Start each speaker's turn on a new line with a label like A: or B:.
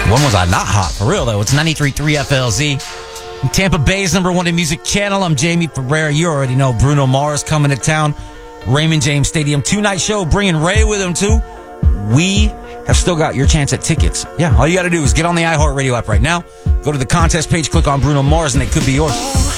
A: When was I not hot? For real, though. It's 93.3 FLZ. Tampa Bay's #1 in music channel. I'm Jamie Ferreira. You already know Bruno Mars coming to town. Raymond James Stadium 2-night show, bringing Ray with him, too. We have still got your chance at tickets. Yeah, all you got to do is get on the iHeartRadio app right now. Go to the contest page, click on Bruno Mars, and it could be yours.